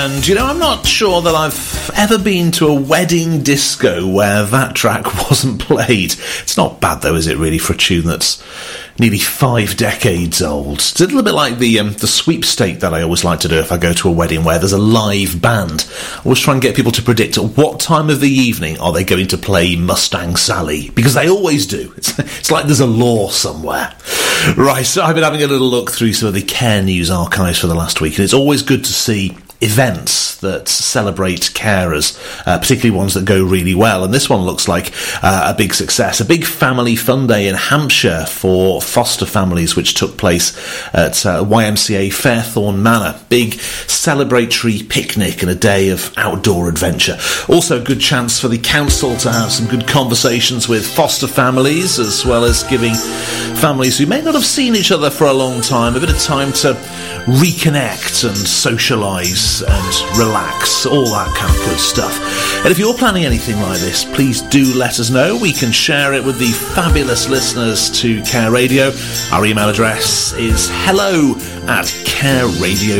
And, I'm not sure that I've ever been to a wedding disco where that track wasn't played. It's not bad, though, is it, really, for a tune that's nearly 5 decades old? It's a little bit like the sweepstake that I always like to do if I go to a wedding where there's a live band. I always try and get people to predict at what time of the evening are they going to play Mustang Sally, because they always do. It's like there's a law somewhere. Right, so I've been having a little look through some of the Care News archives for the last week, and it's always good to see events that celebrate carers, particularly ones that go really well. And this one looks like a big success. A big family fun day in Hampshire for foster families, which took place at YMCA Fairthorne Manor. Big celebratory picnic and a day of outdoor adventure. Also a good chance for the council to have some good conversations with foster families, as well as giving families who may not have seen each other for a long time a bit of time to reconnect and socialise and relax, all that kind of good stuff. And if you're planning anything like this, please do let us know. We can share it with the fabulous listeners to Care Radio. Our email address is hello@careradio.co.uk.